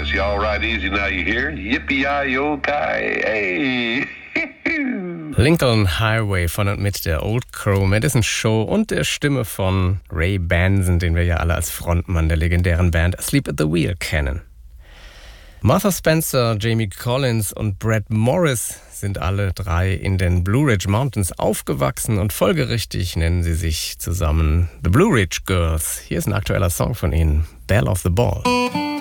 this. Y'all ride easy now, you hear? Yippee-yi-yo-ki, hey! Lincoln Highway von und mit der Old Crow Medicine Show und der Stimme von Ray Benson, den wir ja alle als Frontmann der legendären Band Asleep at the Wheel kennen. Martha Spencer, Jamie Collins und Brett Morris sind alle drei in den Blue Ridge Mountains aufgewachsen und folgerichtig nennen sie sich zusammen The Blue Ridge Girls. Hier ist ein aktueller Song von ihnen, Belle of the Ball.